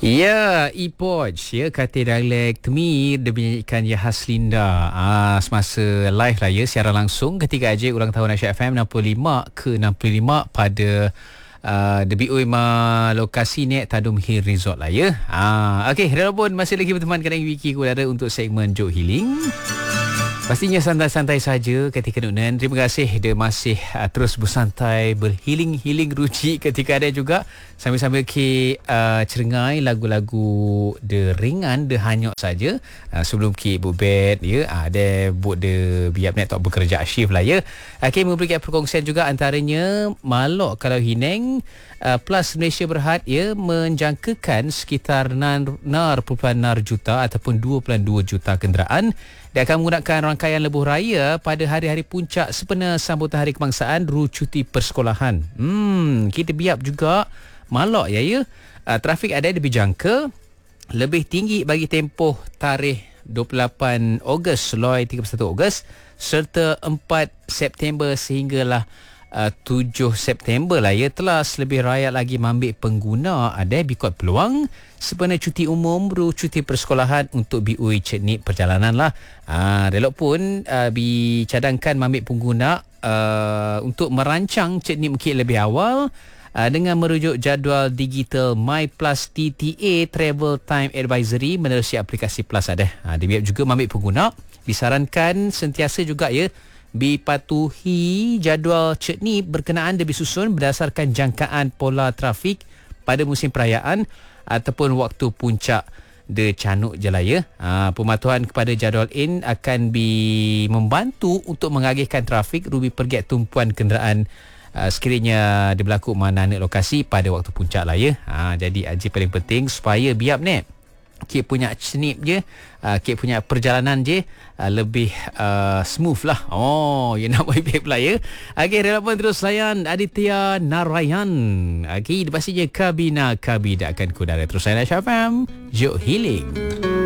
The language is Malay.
Ya, iPod, ya, katil dialek Temir dinyanyikan Ya Haslinda semasa live lah ya, siaran langsung ketika AJ ulang tahun Aisyah FM 65 ke 65 pada DBO lokasi ni Tadum Hill Resort lah ya. Okey, walaupun masih lagi berteman dengan Wiki Kuala untuk segmen Joke Healing. Pastinya santai-santai saja ketika Nunan. Terima kasih dia masih terus bersantai, berhealing ruci ketika ada juga sambil-sambil cerengai lagu-lagu de ringan, de hanyut saja sebelum buat bed ya. Ada buat de biar nak bekerja shift lah ya. Memberikan perkongsian juga antaranya Malok kalau Hineng Plus Malaysia Berhad ya menjangkakan sekitar 6.6 juta ataupun 2.2 juta kenderaan. Dia akan menggunakan rangkaian lebuh raya pada hari-hari puncak sempena sambutan Hari Kebangsaan ru cuti persekolahan. Kita biap juga Malok ya. Trafik ada lebih jangka, lebih tinggi bagi tempoh tarikh 28 Ogos seloi 31 Ogos serta 4 September sehinggalah 7 September lah ya. Telah lebih rakyat lagi mengambil pengguna ada bikot peluang sempena cuti umum ru cuti persekolahan untuk BUI ceknik perjalanan lah. Relok pun dicadangkan mengambil pengguna untuk merancang ceknik mungkin lebih awal dengan merujuk jadual digital My Plus TTA Travel Time Advisory menerusi aplikasi Plus ada. Dia juga mengambil pengguna disarankan sentiasa juga ya dipatuhi jadual ceknik berkenaan lebih susun berdasarkan jangkaan pola trafik pada musim perayaan ataupun waktu puncak de canuk je lah ya. Pematuhan kepada jadual in akan membantu untuk mengagihkan trafik rubi pergiat tumpuan kenderaan sekiranya dia berlaku mana-mana lokasi pada waktu puncak lah ya. Jadi aji paling penting supaya biap ni Kek punya snip je, Kek punya perjalanan je lebih smooth lah. Ya nak baik-baik pula ya. Okey, relevan terus layan Aditya Narayan. Okey, pastinya Kabina Kabida akan kudara terus layan Aisyah FM Joke Healing.